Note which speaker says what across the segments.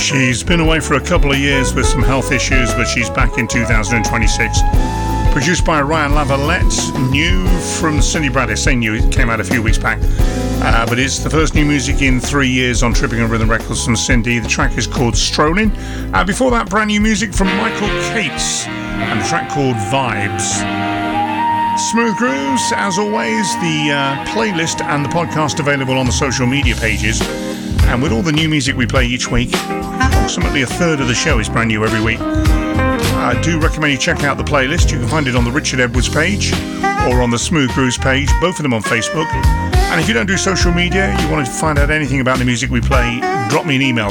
Speaker 1: She's been away for a couple of years with some health issues, but she's back in 2026. Produced by Ryan Lavalette, new from Cindy Bradley. Saying new, it came out a few weeks back. But it's the first new music in 3 years on Tripping and Rhythm Records from Cindy. The track is called Strolling. Before that, brand new music from Michael Cates and the track called Vibes. Smooth Grooves, as always, the playlist and the podcast available on the social media pages. And with all the new music we play each week, approximately a third of the show is brand new every week. I do recommend you check out the playlist. You can find it on the Richard Edwards page or on the Smooth Grooves page, both of them on Facebook. And if you don't do social media, you want to find out anything about the music we play, drop me an email,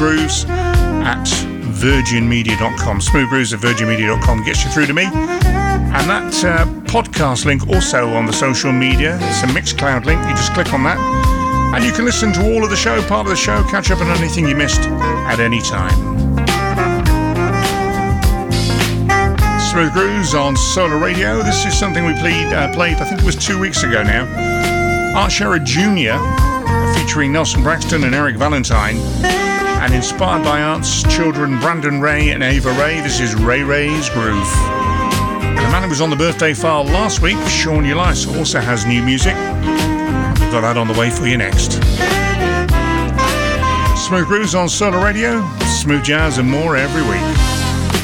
Speaker 1: smoothgrooves@virginmedia.com. Smoothgrooves@virginmedia.com gets you through to me. And that podcast link also on the social media. It's a Mixcloud link. You just click on that. And you can listen to all of the show, part of the show, catch up on anything you missed at any time. Smooth Grooves on Solar Radio. This is something we played, I think it was 2 weeks ago now. Art Shearer Jr. featuring Nelson Braxton and Eric Valentine. And inspired by Art's children Brandon Ray and Ava Ray, this is Ray Ray's Groove. And the man who was on the birthday file last week, Sean Ulysse, also has new music. We've got that on the way for you next. Smooth Grooves on Solar Radio, smooth jazz and more every week.